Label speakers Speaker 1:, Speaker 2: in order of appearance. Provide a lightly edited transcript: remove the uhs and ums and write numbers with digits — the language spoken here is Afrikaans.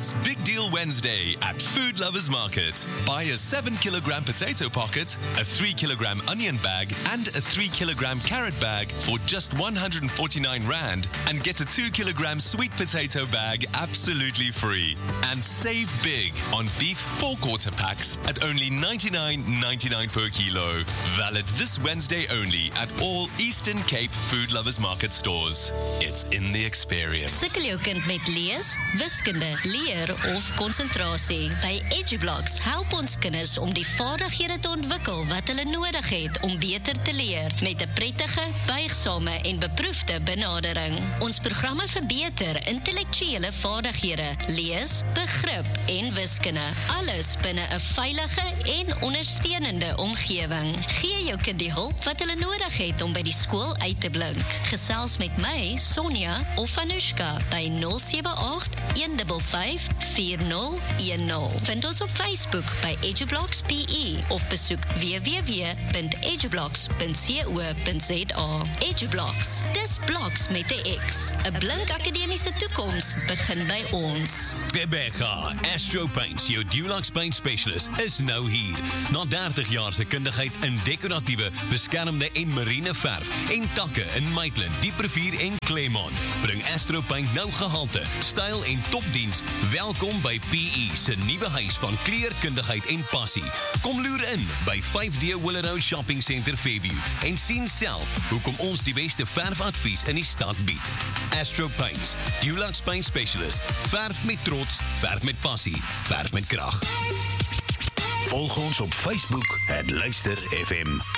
Speaker 1: It's Big Deal Wednesday at Food Lovers Market. Buy a 7-kilogram potato pocket, a 3-kilogram onion bag, and a 3-kilogram carrot bag for just 149 Rand and get a 2-kilogram sweet potato bag absolutely free. And save big on beef 4-quarter packs at only 99.99 per kilo. Valid this Wednesday only at all Eastern Cape Food Lovers Market stores. It's in the experience.
Speaker 2: Sukkel jou kind met lees, wiskunde, leer of konsentrasie. By EduBlocks help ons kinders om die vaardighede te ontwikkel wat hulle nodig het om beter te leer met 'n prettige, buigsame en beproefde benadering. Ons programme verbeter intellektuele vaardighede, lees, begrip en wiskunde. Alles binne 'n veilige en ondersteunende omgewing. Gee jou kind die hulp wat hulle nodig het om by die skool uit te blink. Gesels met my, Sonja of Anushka by 078-155-4010. Vind ons op Facebook by EduBlocks PE of besoek www.edublocks.co.za. EduBlocks, dis bloks met 'n X. 'n Blink akademiese toekoms begin by ons.
Speaker 3: Bebega Astro Paints, jou Dulux Paint Specialist, is nou hier. Na 30 jaar se kundigheid in dekoratiewe, beskermde en marine verf en takke in Maitland, Dieprivier en Claremont, bring Astro Paint nou gehalte, styl en topdiens. Welkom by PE se nuwe huis van kleurkundigheid en passie. Kom loer in by 5D Willow Shopping Center Fairview en sien self hoekom ons die beste verfadvies in die stad bied. Astro Paints, Dulux Paint Specialist. Verf met trots, verf met passie, verf met krag.
Speaker 4: Volg ons op Facebook @luister FM.